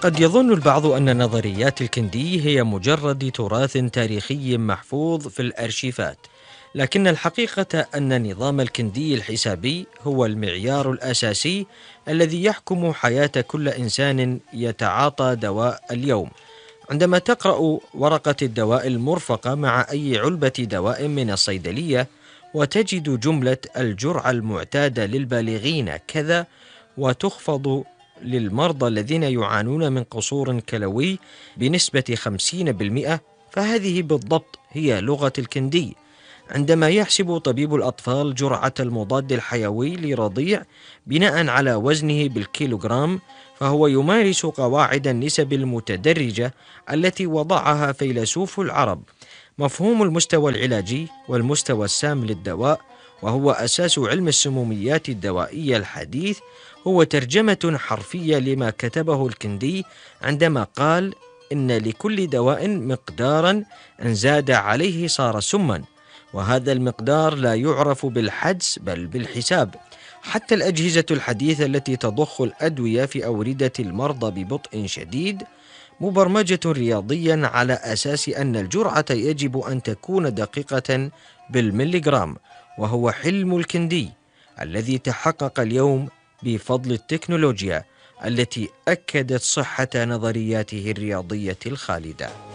قد يظن البعض أن نظريات الكندي هي مجرد تراث تاريخي محفوظ في الأرشيفات، لكن الحقيقة أن نظام الكندي الحسابي هو المعيار الأساسي الذي يحكم حياة كل إنسان يتعاطى دواء اليوم. عندما تقرأ ورقة الدواء المرفقة مع أي علبة دواء من الصيدلية وتجد جملة الجرعة المعتادة للبالغين كذا وتخفض للمرضى الذين يعانون من قصور كلوي بنسبة 50%، فهذه بالضبط هي لغة الكندي. عندما يحسب طبيب الأطفال جرعة المضاد الحيوي لرضيع بناء على وزنه بالكيلوغرام، فهو يمارس قواعد النسب المتدرجة التي وضعها فيلسوف العرب. مفهوم المستوى العلاجي والمستوى السام للدواء، وهو أساس علم السموميات الدوائية الحديث، هو ترجمة حرفية لما كتبه الكندي عندما قال إن لكل دواء مقدارا إن زاد عليه صار سما، وهذا المقدار لا يعرف بالحدس بل بالحساب. حتى الأجهزة الحديثة التي تضخ الأدوية في أوردة المرضى ببطء شديد مبرمجة رياضيا على أساس أن الجرعة يجب أن تكون دقيقة بالمليغرام، وهو حلم الكندي الذي تحقق اليوم بفضل التكنولوجيا التي أكدت صحة نظرياته الرياضية الخالدة.